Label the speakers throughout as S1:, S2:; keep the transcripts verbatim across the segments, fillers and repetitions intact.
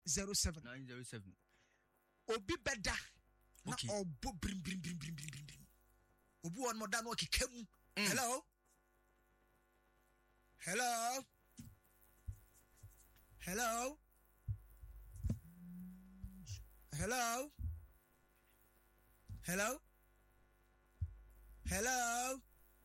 S1: zero seven.
S2: nine zero seven.
S1: Obi beda.
S2: Okay.
S1: Na obo brim brim brim brim brim brim. Obi one more than okay kemu. Hello. Hello. Hello. Hello. Hello. Hello.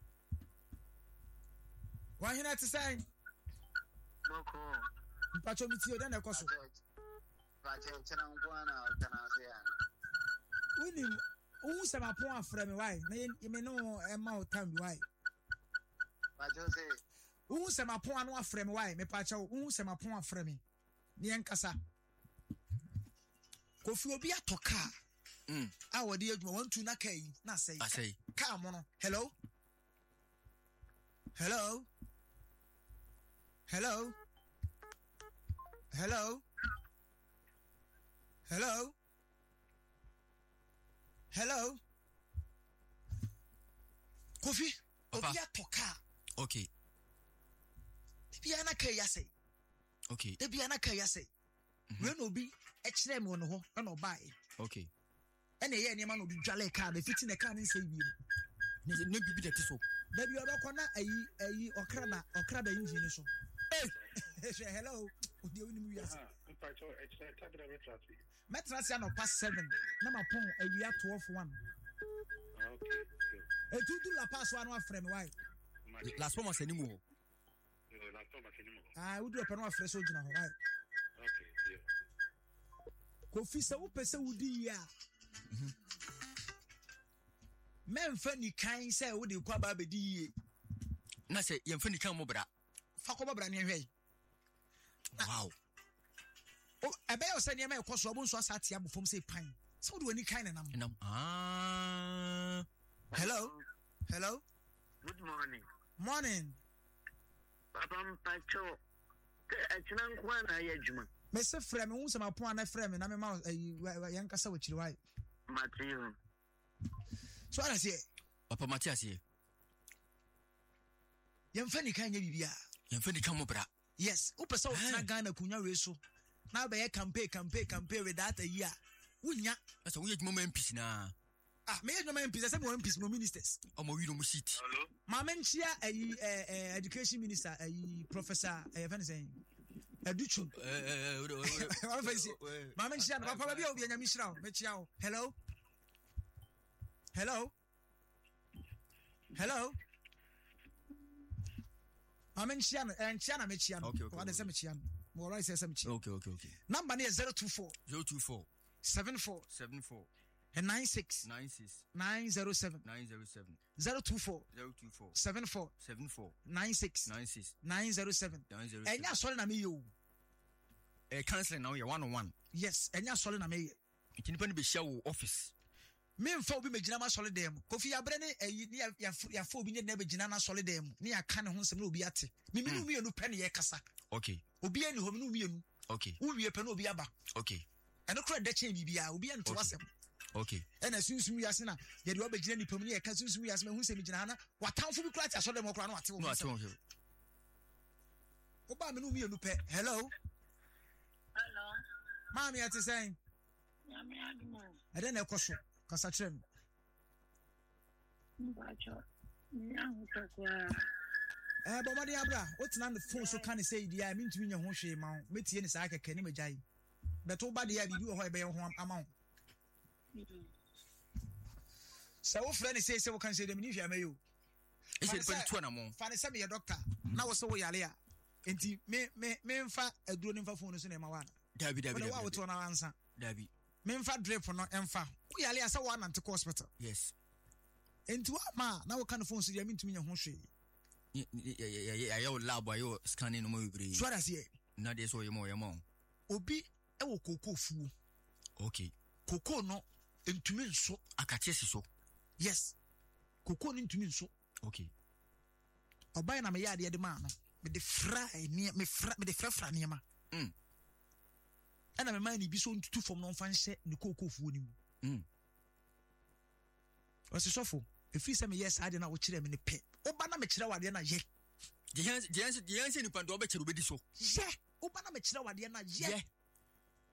S1: Why you not to say?
S3: Boko.
S1: Mpacho mitio dana koso.
S3: Pacho chana ngwana kana se
S1: Unim u sama pon afre me why? Na ye me no e ma o time why?
S3: Pacho se
S1: U sama pon anu afre me why? Me pacho u sama pon afre me. Ni enkasa. Kofi obi atoka.
S2: Mm.
S1: Ah, what do you want to na kai? Na say.
S2: I say.
S1: Come on. Hello? Hello? Hello? Hello? Hello? Hello? Kofi?
S2: Papa.
S1: Obi atoka.
S2: Okay.
S1: Debi ana kai ya say.
S2: Okay.
S1: Debi ana kai ya say. When obi e kire me no ho na no bai.
S2: Okay.
S1: Ene ye ne ma no bi dwale car na fiti ne car ne say wi.
S2: Ne ne bibi de tiso.
S1: Debi obekọ na ayi ayi okra na okra da engine so. Hey. Hello. Odi oni mu wiase.
S4: Ah, mpacho extra tabra metrasi.
S1: Metrasi no past seven. Na ma pon awia twelve one.
S4: Okay.
S1: Etudu la pass one afre me why?
S2: Last one was animu.
S4: No, la toma kenimo.
S1: Ah, we do open one afre so gina ho why?
S4: Okay, yeah.
S1: Kofi se wo pese wudi ya. Mhm. Memfa ni kan se wo de kwa ba bedi ye.
S2: Na se yemfa ni kan mo bra.
S1: Fa ko ba bra ne hwe.
S2: Wow.
S1: Oh, ebe yo se ne ma ekoso obo nso asate abofom se pan. Se wo de wani kan na nam.
S2: Nam. Ah.
S1: Hello. Hello.
S3: Good morning.
S1: Morning.
S3: Papa mpacho. Te achina ngwana ya juma.
S1: Me se frɛ me hu se ma pon na frɛ me na me ma yan kasa wo chiri why?
S3: Matthew.
S1: So ana se
S2: Papa Matias ye.
S1: Yemfa ni kan nya bibia.
S2: Yemfa ni kan mo bra.
S1: Yes, upesa wo tena Ghana kunya reso. Na be ye campaign campaign campaign with that a year. Wunya.
S2: Asa wo ye dwuma M Ps na.
S1: Ah, me ye dwuma M Ps, say me M Ps no ministers.
S2: Omo wi no mu seat.
S4: Hello.
S1: Ma menchia ayi eh education minister ayi professor eh fan say. Educhu.
S2: Eh eh
S1: Ma fancy. Ma menchia no papa bia obi anya mi hira o, me chia o. Hello. Hello. Hello. Ma menchia no, eh chia na me chia no. What say me chia no. Mo right say say me chia.
S2: Okay, okay, okay.
S1: Number is zero two four
S2: zero two four
S1: seven four
S2: seven four
S1: and nine six
S2: nine six
S1: nine zero seven
S2: nine zero seven
S1: zero two four
S2: zero two four
S1: seven four
S2: seven four
S1: nine six
S2: nine six
S1: nine zero seven.
S2: nine zero seven.
S1: Enya sorry na me yo.
S2: Eh counseling now you one on one.
S1: Yes, enya sorry na me.
S2: Ikinipa ni be share wo office.
S1: Me mfa obi megina ma solid dem. Kofi abre ne ayi ne ya ya fa obi ne na begina na solid dem. Ne ya ka ne ho nsem na obi ate. Me me no mienu pe ne ye kasa.
S2: Okay.
S1: Obi ani ho me no mienu.
S2: Okay.
S1: Wo wie pe na obi aba.
S2: Okay.
S1: Eno kra da chen bibia obi an to asem.
S2: Okay.
S1: Ena sunsum yase na ye de obegina ni pam ne ye ka sunsum yase me hu nsem gina na watamfo bi kra tia solid dem kra na wate wo.
S2: No ate wo.
S1: Oba me no mienu pe. Hello.
S3: Hello.
S1: Mami ate saying.
S3: Nyame adumo.
S1: Ade na ekoso. Kasa trem.
S3: Mpacho. Nyangu takwa.
S1: Eh, but madi abra, what's na the phone so can say dia me ntumi nya ho hwe ma wo. Metie ne saa keke ne magai. But wo ba dia bibi wo ho e be ho ama wo. So wo friend say say wo kan say dem ni hwe amayo.
S2: E say padi to na mo.
S1: Fa ne say me doctor. Na wo say wo yale a. Enti me me me mfa aduro ne mfa phone so na ma wa.
S2: Dabi dabi dabi.
S1: Wo wo to na ansa.
S2: Dabi.
S1: Me mfa drip no emfa. Wo yale a say wo anante hospital.
S2: Yes.
S1: Enti wa ma na wo kan phone so dia me ntumi nya ho hwe.
S2: Yeah, yeah, yeah, yeah. Ayo lab, ayo scanning no more.
S1: So that's here.
S2: Na dey so yemo yemo.
S1: Obi e wo koko fu.
S2: Okay.
S1: Koko no entumi nso.
S2: Akache si so.
S1: Yes. Koko no entumi nso.
S2: Okay.
S1: Obai na me yade de ma no. Me de fry ne me fra me de frafra ne ma.
S2: Mm.
S1: Ana me man ni bi so ntutu fom no mfa nhye ne koko fu ni mu.
S2: Mm.
S1: Wase sofo. Efi se me yes ade na wo kire me ne pe. Oba na me kire wade na ye.
S2: Je je je je nipa ndo oba kire obedi so.
S1: Ye. Oba na me kire wade na ye.